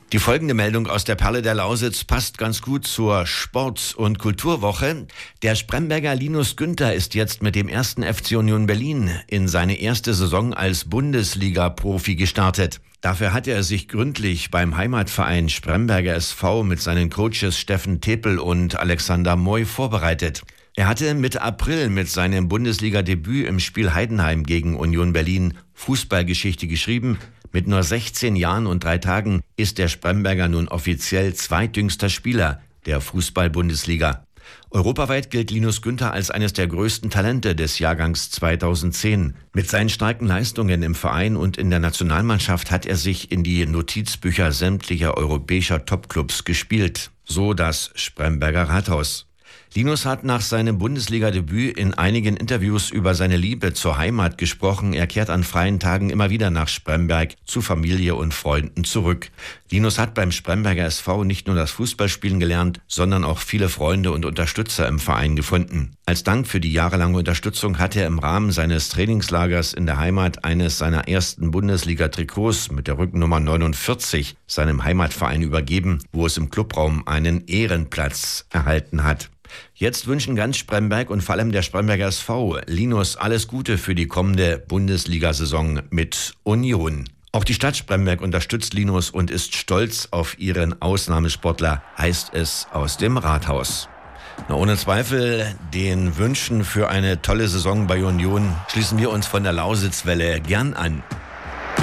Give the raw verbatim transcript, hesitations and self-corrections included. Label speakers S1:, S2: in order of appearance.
S1: Die folgende Meldung aus der Perle der Lausitz passt ganz gut zur Sport- und Kulturwoche. Der Spremberger Linus Günther ist jetzt mit dem ersten F C Union Berlin in seine erste Saison als Bundesliga-Profi gestartet. Dafür hat er sich gründlich beim Heimatverein Spremberger S V mit seinen Coaches Steffen Tepel und Alexander Moy vorbereitet. Er hatte Mitte April mit seinem Bundesliga-Debüt im Spiel Heidenheim gegen Union Berlin Fußballgeschichte geschrieben. Mit nur sechzehn Jahren und drei Tagen ist der Spremberger nun offiziell zweitjüngster Spieler der Fußball-Bundesliga. Europaweit gilt Linus Günther als eines der größten Talente des Jahrgangs zweitausendzehn. Mit seinen starken Leistungen im Verein und in der Nationalmannschaft hat er sich in die Notizbücher sämtlicher europäischer Topclubs gespielt. So das Spremberger Rathaus. Linus hat nach seinem Bundesliga-Debüt in einigen Interviews über seine Liebe zur Heimat gesprochen. Er kehrt an freien Tagen immer wieder nach Spremberg zu Familie und Freunden zurück. Linus hat beim Spremberger S V nicht nur das Fußballspielen gelernt, sondern auch viele Freunde und Unterstützer im Verein gefunden. Als Dank für die jahrelange Unterstützung hat er im Rahmen seines Trainingslagers in der Heimat eines seiner ersten Bundesliga-Trikots mit der Rückennummer neunundvierzig seinem Heimatverein übergeben, wo es im Clubraum einen Ehrenplatz erhalten hat. Jetzt wünschen ganz Spremberg und vor allem der Spremberger S V Linus alles Gute für die kommende Bundesliga-Saison mit Union. Auch die Stadt Spremberg unterstützt Linus und ist stolz auf ihren Ausnahmesportler, heißt es aus dem Rathaus. Na, ohne Zweifel den Wünschen für eine tolle Saison bei Union schließen wir uns von der Lausitzwelle gern an.